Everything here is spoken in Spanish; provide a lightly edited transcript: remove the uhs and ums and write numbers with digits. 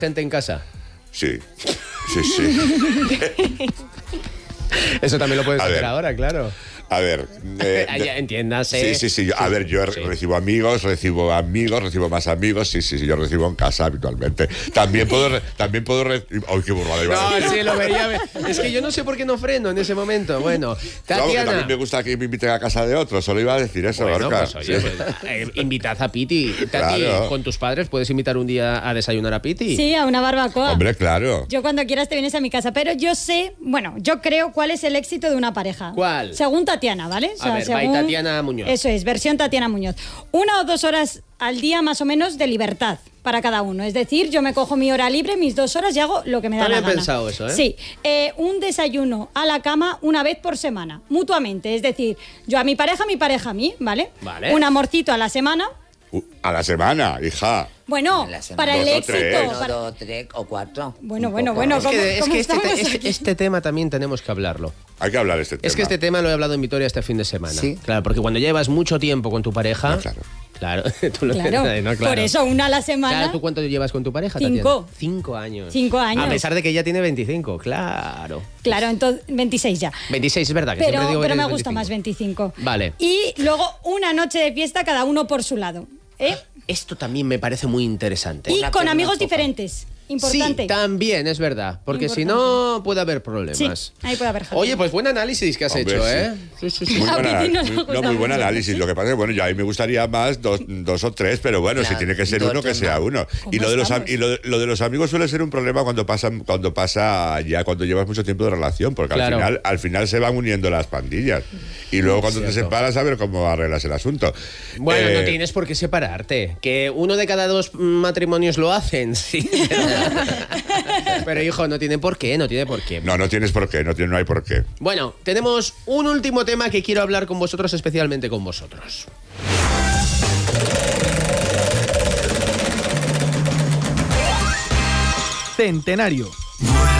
gente en casa? Sí. Eso también lo puedes hacer ahora, claro. A ver, entiéndase. Sí. Yo recibo amigos, recibo más amigos. Sí, yo recibo en casa habitualmente. También puedo ¡ay, qué burrada! No, sí, lo vería. Es que yo no sé por qué no freno en ese momento. Bueno, Tatiana. También me gusta que me inviten a casa de otros. Solo iba a decir eso, bueno, Gorka. pues, oye, invitad a Piti. Tati, Claro. con tus padres puedes invitar un día a desayunar a Piti. Sí, a una barbacoa. Hombre, claro. Yo cuando quieras te vienes a mi casa, pero yo creo cuál es el éxito de una pareja. ¿Cuál? Según Tatiana, ¿vale? A ver, by Tatiana Muñoz. Eso es, versión Tatiana Muñoz. 1 o 2 horas al día más o menos de libertad para cada uno. Es decir, yo me cojo mi hora libre, mis 2 horas y hago lo que me da la gana. Está bien pensado eso, ¿eh? Sí. Un desayuno a la cama una vez por semana, mutuamente. Es decir, yo a mi pareja a mí, ¿vale? Vale. Un amorcito a la semana. A la semana, hija. Bueno, para el 2 o éxito. 3. 1, 2, 3 o 4. Bueno. Es que estamos aquí? este tema también tenemos que hablarlo. Hay que hablar de este tema. Es que este tema lo he hablado en Vitoria este fin de semana. Sí. Claro, porque cuando llevas mucho tiempo con tu pareja... No, claro. Claro, tú lo Claro, no, claro. por eso una a la semana. Claro, ¿tú cuánto llevas con tu pareja, 5. Tatiana? 5 años. 5 años. A pesar de que ella tiene 25, claro. Claro, entonces 26 ya. 26 es verdad, que siempre digo pero me 25. gusta más 25. Vale. Y luego una noche de fiesta cada uno por su lado. Esto también me parece muy interesante. Y con amigos diferentes. Importante. Sí, también, es verdad. Porque si no, puede haber problemas. Sí, ahí puede haber jaleo. Oye, pues buen análisis que has Hombre, hecho, sí. ¿eh? Sí. Muy A buen, Piti nos gusta muy buen mucho. análisis. Lo que pasa es que, bueno, yo a mí me gustaría más 2 o 3, pero bueno, Claro, si tiene que ser 2 uno, que sea uno. Y ¿Cómo estamos? lo de los amigos suele ser un problema cuando pasa ya, cuando llevas mucho tiempo de relación, porque Claro. al final se van uniendo las pandillas. Y luego cuando te separas, a ver cómo arreglas el asunto. Bueno, no tienes por qué separarte. Que 1 de cada 2 matrimonios lo hacen, sí. Pero hijo, no tiene por qué. No tienes por qué, no hay por qué. Bueno, tenemos un último tema que quiero hablar con vosotros, especialmente con vosotros. Centenario.